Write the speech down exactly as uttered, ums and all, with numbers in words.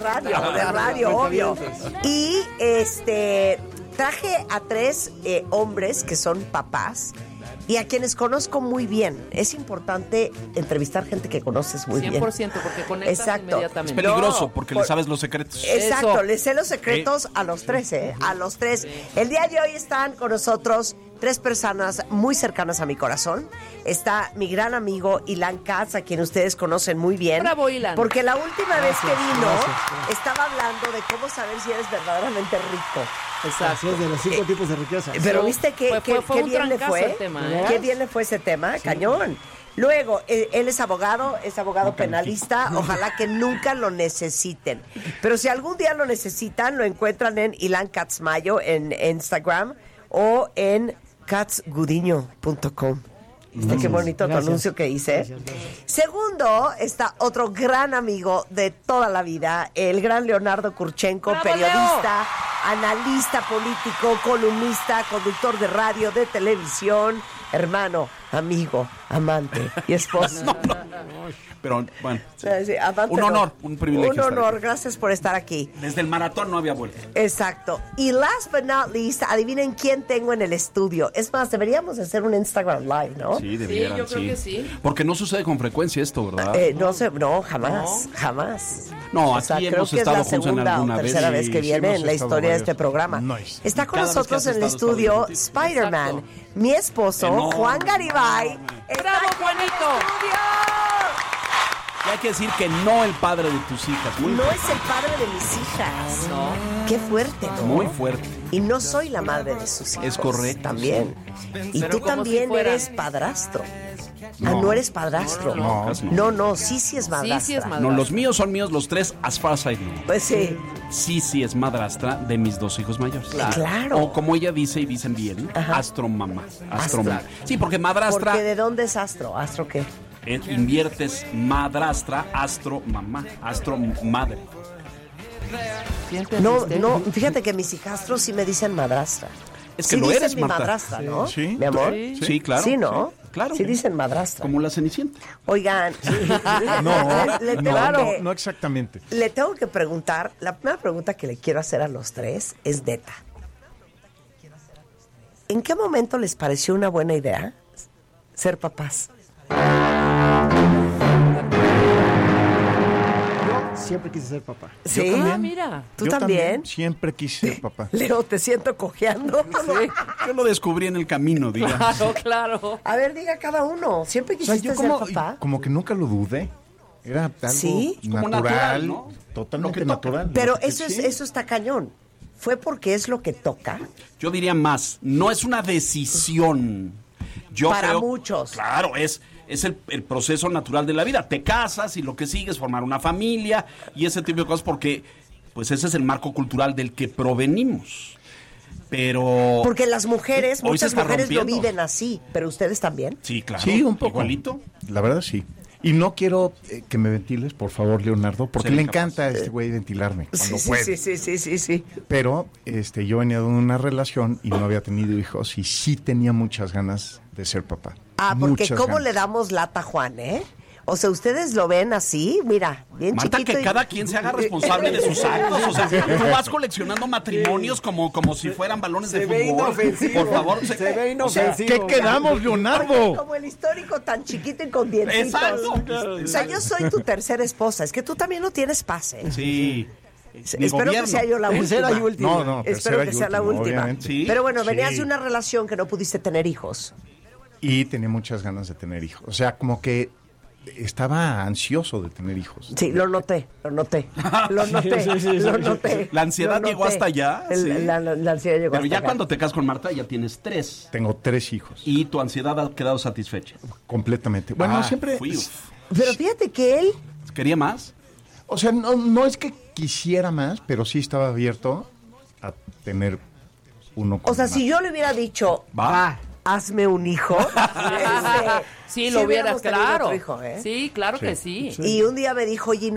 radio, de radio, obvio. Y este traje a tres eh, hombres que son papás y a quienes conozco muy bien. Es importante entrevistar gente que conoces muy bien. cien por ciento, porque conectas Exacto. inmediatamente. Es peligroso, No, porque por- le sabes los secretos. Exacto, Eso. les sé los secretos a los tres, ¿eh? A los tres. El día de hoy están con nosotros tres personas muy cercanas a mi corazón. Está mi gran amigo Ilan Katz, a quien ustedes conocen muy bien. Bravo, Ilan. Porque la última vez que vino, estaba hablando de cómo saber si eres verdaderamente rico. Así es, de los cinco tipos de riqueza. Pero viste que, Fue- que- fue- fue qué un bien le trancazo fue. el tema, ¿eh? Qué bien le fue ese tema, cañón. Luego, eh, él es abogado, es abogado penalista. Ojalá que nunca lo necesiten. Pero si algún día lo necesitan, lo encuentran en Ilan Katz Mayo en Instagram o en katz gudiño punto com. ¿Viste qué bonito tu Gracias. anuncio que hice? Gracias, gracias. Segundo, está otro gran amigo de toda la vida, el gran Leonardo Kurchenko, ¡Bravo, periodista, analista político, columnista, conductor de radio, de televisión, hermano, amigo, amante y esposo. No, no. Pero bueno, sí. Sí, amante Un no. honor, un privilegio Un estar honor, aquí. gracias por estar aquí. Desde el maratón no había vuelto. Exacto. Y last but not least, adivinen quién tengo en el estudio. Es más, deberíamos hacer un Instagram Live, ¿no? Sí, debieran, yo creo que sí. Porque no sucede con frecuencia esto, ¿verdad? Eh, no sé, no, jamás, jamás. No, O sea, aquí creo hemos que es la estado juntos en segunda o alguna vez. tercera vez Sí, que sí, viene hemos en la estado historia de varios. este programa. Nice. Está Y con cada vez que nosotros has en el estado, estado estudio divertido. Spider-Man, Exacto. mi esposo, Enorme. Juan Garibay. está ¡Bravo, aquí en el Juanito! estudio. Y hay que decir que no el padre de tus hijas. Muy, No es el padre de mis hijas. No. Qué fuerte, ¿no? muy fuerte. Y no soy la madre de sus hijos. Es correcto. También. Y Pero tú como también si fuera. eres padrastro. No. Ah, no eres padrastro. No, casi no. No, no, sí, sí es Sí, madrastra. sí es madrastra. No, los míos son míos los tres, as far as I know. Pues sí. Sí, sí es madrastra de mis dos hijos mayores. Claro. O como ella dice y dicen bien, Ajá. astromamá. Astro. Astromamá. Sí, porque madrastra Porque ¿de dónde es astro? ¿Astro qué? eh, inviertes madrastra, astro mamá, astro madre. ¿Sí entendiste? No, no, fíjate que mis hijastros sí me dicen madrastra. Es que sí lo dicen eres, mi Marta. madrastra, ¿no? Sí. Mi amor. Sí. Sí, claro. Sí, ¿no? Sí, claro. Sí dicen madrastra. Como la Cenicienta. Oigan, No, le, le no, tengo no, que, no exactamente. le tengo que preguntar, la primera pregunta que le quiero hacer a los tres es neta. ¿En qué momento les pareció una buena idea ser papás? Siempre quise ser papá. Sí. Yo también. Ah, mira. ¿Tú Yo también? Siempre quise ser papá. Leo, te siento cojeando. Yo lo descubrí en el camino, digamos. Claro, claro. A ver, diga cada uno. ¿Siempre O sea, quisiste yo como, ser papá? como que nunca lo dudé. Era algo ¿Sí? Es como natural, natural, ¿no? totalmente Lo que toca. natural. Pero Lo que- eso es, sí. eso está cañón. ¿Fue porque es lo que toca? Yo diría más, no es una decisión. Yo Para creo- muchos. Claro, es, es el, el proceso natural de la vida. Te casas y lo que sigue es formar una familia y ese tipo de cosas porque pues ese es el marco cultural del que provenimos. Pero... Porque las mujeres, Hoy se muchas está mujeres lo rompiendo. viven así, pero ustedes también. Sí, claro. Sí, un poco. Igualito. La verdad, sí. Y no quiero eh, que me ventiles, por favor, Leonardo, porque Seré le capaz. encanta a este güey ventilarme cuando Sí, puede. sí, sí, sí, sí, sí. Pero este, yo venía de una relación y no había tenido hijos y sí tenía muchas ganas de ser papá. Ah, porque Muchas ¿cómo ganas. le damos lata a Juan, eh? O sea, ¿ustedes lo ven así? Mira, bien Marta, chiquito. que y- cada quien se haga responsable de sus actos. O sea, tú vas coleccionando matrimonios como, como si fueran balones de ve fútbol. inofensivo. Por favor, Se ve o sea, inofensivo. ¿Qué quedamos, Leonardo? Como el histórico tan chiquito y con dientitos. Exacto. O sea, yo soy tu tercera esposa. Es que tú también no tienes pase. Sí. Ni Espero gobierno. que sea yo la Tercera última. y última. No, no, Espero tercera que y sea la última, última. obviamente. Sí. Pero bueno, venías Sí. de una relación que no pudiste tener hijos. Y tenía muchas ganas de tener hijos. O sea, como que estaba ansioso de tener hijos. Sí, lo noté, lo noté. Lo noté, Sí, sí, sí, lo sí, noté. La ansiedad lo llegó noté. hasta allá, El- sí. la, la- la ansiedad llegó Pero hasta ya acá. cuando te casas con Marta ya tienes tres. Tengo tres hijos, Y tu ansiedad ha quedado satisfecha. completamente. Bueno, Ah, siempre... fui, uf. Pero fíjate que él... ¿Quería más? O sea, no, no es que quisiera más, pero sí estaba abierto a tener uno con O sea, más. si yo le hubiera dicho, Va. hazme un hijo, este, Sí, lo hubieras, hubiéramos tenido claro. otro hijo, ¿eh? Sí, claro que sí. Y un día me dijo, oye,